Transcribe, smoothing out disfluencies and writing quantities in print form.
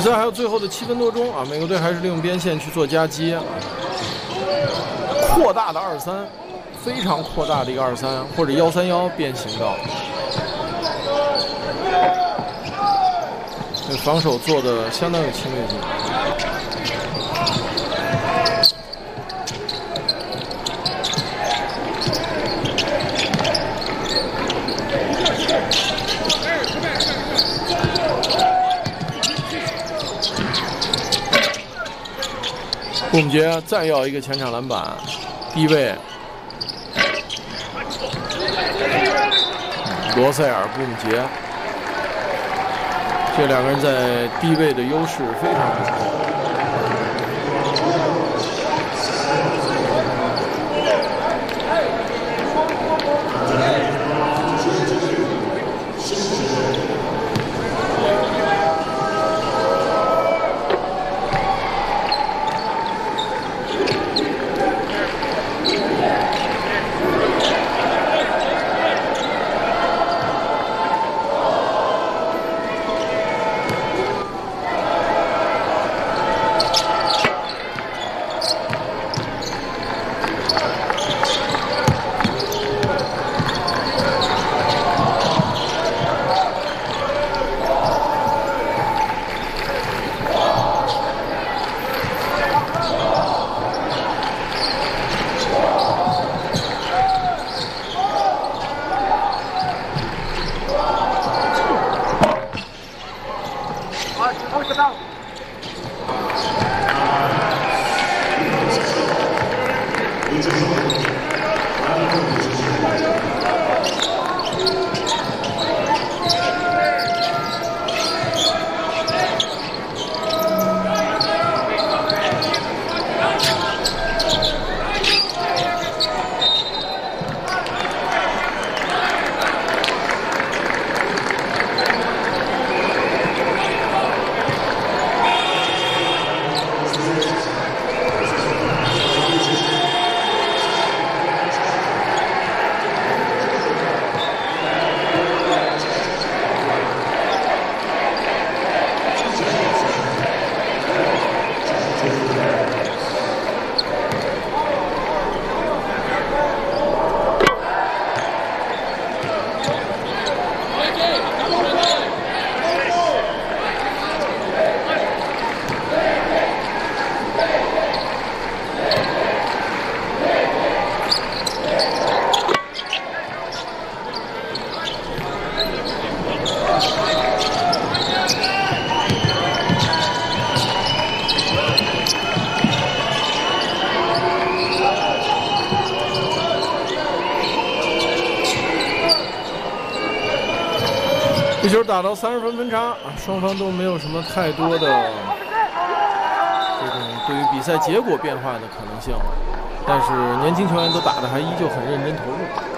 赛还有最后的7分多钟啊，美国队还是利用边线去做夹击，扩大的2-3，非常扩大的一个2-3或者1-3-1变形的。这防守做的相当有侵略性。布姆杰再要一个前场篮板，低位，罗塞尔、布姆杰，这两个人在低位的优势非常不错。这球打到30分分差，双方都没有什么太多的这种对于比赛结果变化的可能性，但是年轻球员都打得还依旧很认真投入。